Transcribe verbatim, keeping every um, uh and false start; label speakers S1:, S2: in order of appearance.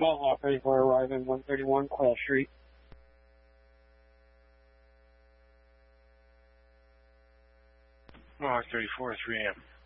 S1: Mohawk thirty-four arriving one thirty-one Coyle Street.
S2: Mohawk thirty-four, three A M